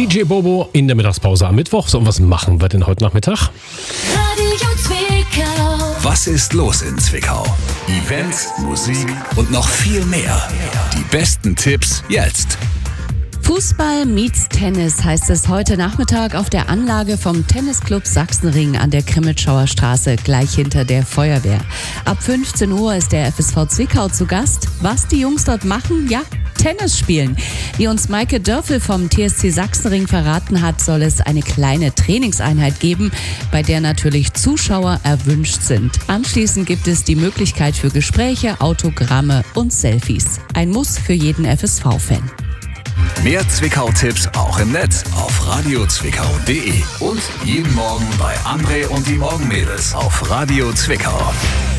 DJ Bobo in der Mittagspause am Mittwoch. So, und was machen wir denn heute Nachmittag? Radio Zwickau. Was ist los in Zwickau? Events, Musik und noch viel mehr. Die besten Tipps jetzt. Fußball meets Tennis heißt es heute Nachmittag auf der Anlage vom Tennisclub Sachsenring an der Krimmelschauer Straße, gleich hinter der Feuerwehr. Ab 15 Uhr ist der FSV Zwickau zu Gast. Was die Jungs dort machen? Ja, Tennis spielen. Wie uns Maike Dörfel vom TSC Sachsenring verraten hat, soll es eine kleine Trainingseinheit geben, bei der natürlich Zuschauer erwünscht sind. Anschließend gibt es die Möglichkeit für Gespräche, Autogramme und Selfies. Ein Muss für jeden FSV-Fan. Mehr Zwickau-Tipps auch im Netz auf radiozwickau.de und jeden Morgen bei André und die Morgenmädels auf Radio Zwickau.